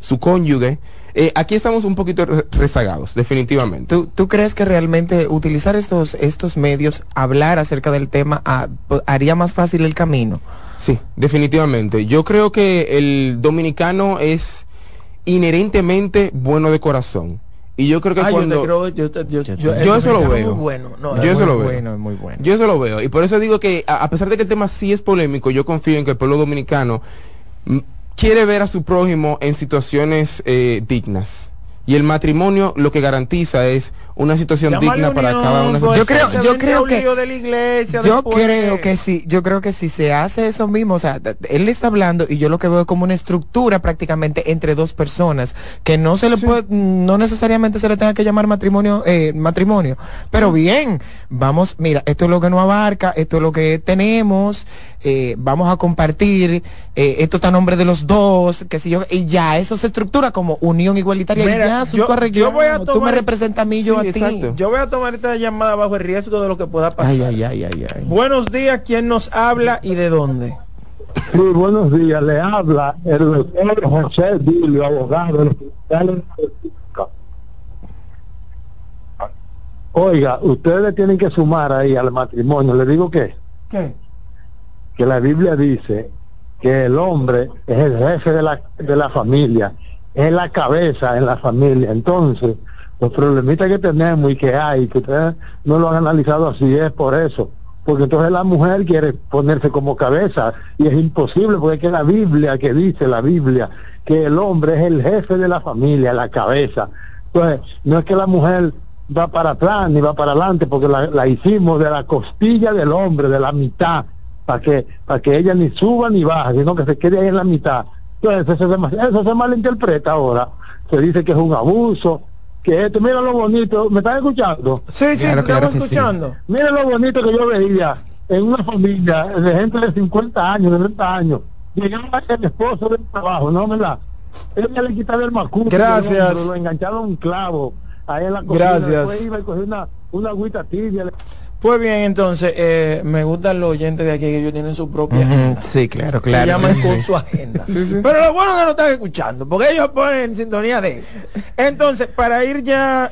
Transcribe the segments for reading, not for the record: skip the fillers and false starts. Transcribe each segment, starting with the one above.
su cónyuge, aquí estamos un poquito rezagados, definitivamente. ¿Tú crees que realmente utilizar estos medios, hablar acerca del tema, haría más fácil el camino? Sí, definitivamente. Yo creo que el dominicano es inherentemente bueno de corazón. Y yo creo que cuando... Yo eso lo veo. Yo eso lo veo. Muy bueno. Yo eso lo veo. Y por eso digo que, a pesar de que el tema sí es polémico, yo confío en que el pueblo dominicano quiere ver a su prójimo en situaciones dignas. Y el matrimonio lo que garantiza es una situación digna para cada una. Yo creo que si se hace eso mismo, o sea, él le está hablando y yo lo que veo es como una estructura prácticamente entre dos personas que no se le puede, no necesariamente se le tenga que llamar matrimonio, pero bien, vamos, mira, esto es lo que nos abarca, esto es lo que tenemos, vamos a compartir, esto está a nombre de los dos, que si yo, y ya, eso se estructura como unión igualitaria. Mira, y ya, tú me representas a mí, yo a ti. Exacto. Yo voy a tomar esta llamada bajo el riesgo de lo que pueda pasar. Ay. Buenos días, ¿quién nos habla y de dónde? Sí, buenos días, le habla el doctor José Dilio, abogado del Hospital. Oiga, ustedes tienen que sumar ahí al matrimonio, le digo que la Biblia dice que el hombre es el jefe de la familia, es la cabeza en la familia. Entonces, los problemitas que tenemos y que hay, que ustedes no lo han analizado así, es por eso. Porque entonces la mujer quiere ponerse como cabeza y es imposible, porque es que la Biblia, que dice la Biblia, que el hombre es el jefe de la familia, la cabeza. Entonces, no es que la mujer va para atrás ni va para adelante, porque la hicimos de la costilla del hombre, de la mitad, para que ella ni suba ni baja, sino que se quede ahí en la mitad. Entonces eso se malinterpreta ahora. Se dice que es un abuso, que esto, mira lo bonito, ¿me están escuchando? Sí, estamos escuchando. Sí. Mira lo bonito que yo veía en una familia de gente de 50 años, de 30 años. Llegaba el esposo del trabajo, ¿no? ¿Verdad? Ella le quitaba el macuto, gracias, lo enganchaba un clavo ahí en la cocina. Gracias. Después iba y cogía una agüita tibia. Pues bien, entonces, me gustan los oyentes de aquí, que ellos tienen su propia agenda. Sí, claro. Se llaman con su agenda. Sí. Pero lo bueno es que no están escuchando, porque ellos ponen en sintonía de... Entonces, para ir ya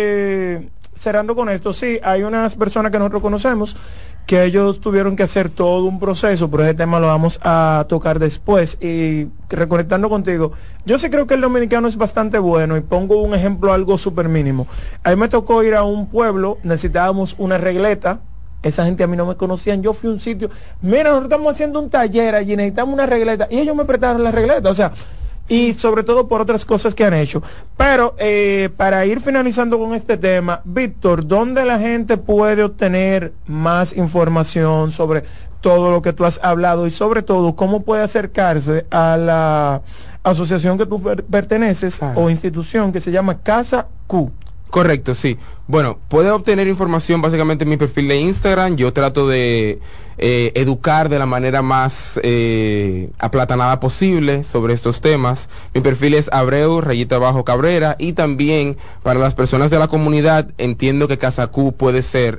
cerrando con esto, sí, hay unas personas que nosotros conocemos que ellos tuvieron que hacer todo un proceso, pero ese tema lo vamos a tocar después. Y reconectando contigo, yo sí creo que el dominicano es bastante bueno, y pongo un ejemplo algo súper mínimo. A mí me tocó ir a un pueblo, necesitábamos una regleta, esa gente a mí no me conocían, yo fui a un sitio, mira, nosotros estamos haciendo un taller allí, necesitamos una regleta, y ellos me prestaron la regleta, o sea, y sobre todo por otras cosas que han hecho. Pero para ir finalizando con este tema, Víctor, ¿dónde la gente puede obtener más información sobre todo lo que tú has hablado, y sobre todo cómo puede acercarse a la asociación que tú perteneces o institución que se llama Casa Q? Correcto, sí. Bueno, puede obtener información básicamente en mi perfil de Instagram. Yo trato de educar de la manera más aplatanada posible sobre estos temas. Mi perfil es Abreu_Cabrera, y también para las personas de la comunidad entiendo que Casa Q puede ser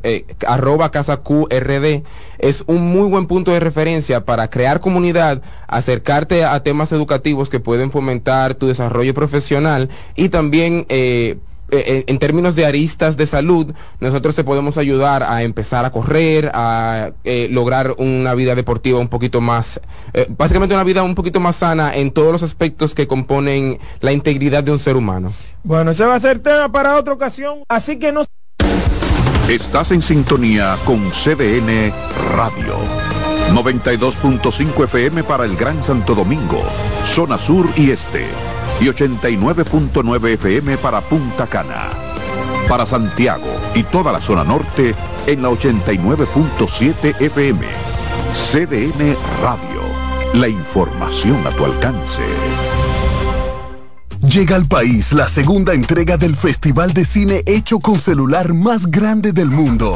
@CasaQRD. Es un muy buen punto de referencia para crear comunidad, acercarte a temas educativos que pueden fomentar tu desarrollo profesional, y también en términos de aristas de salud, nosotros te podemos ayudar a empezar a correr, a lograr una vida deportiva un poquito más, básicamente una vida un poquito más sana en todos los aspectos que componen la integridad de un ser humano. Bueno, ese va a ser tema para otra ocasión, así que no... Estás en sintonía con CDN Radio. 92.5 FM para el Gran Santo Domingo, zona sur y este. Y 89.9 FM para Punta Cana. Para Santiago y toda la zona norte en la 89.7 FM. CDN Radio. La información a tu alcance. Llega al país la segunda entrega del Festival de Cine hecho con celular más grande del mundo.